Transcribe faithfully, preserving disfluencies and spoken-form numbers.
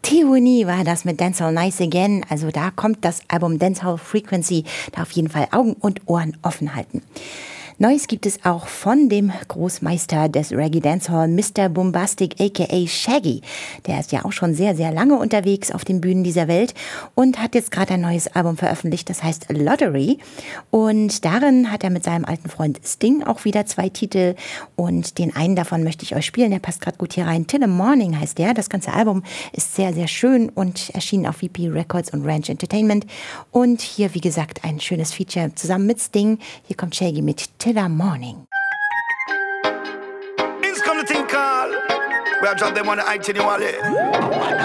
Tierney war das mit Dancehall Nice Again. Also da kommt das Album Dancehall Frequency. Da auf jeden Fall Augen und Ohren offen halten. Neues gibt es auch von dem Großmeister des Reggae Dancehall, Mister Boombastic aka Shaggy. Der ist ja auch schon sehr, sehr lange unterwegs auf den Bühnen dieser Welt und hat jetzt gerade ein neues Album veröffentlicht, das heißt Lottery. Und darin hat er mit seinem alten Freund Sting auch wieder zwei Titel. Und den einen davon möchte ich euch spielen, der passt gerade gut hier rein. Till the Morning heißt der. Das ganze Album ist sehr, sehr schön und erschienen auf V P Records und Ranch Entertainment. Und hier, wie gesagt, ein schönes Feature zusammen mit Sting. Hier kommt Shaggy mit Till the Morning. It's come to think call. We are drop them on the I T N wallet.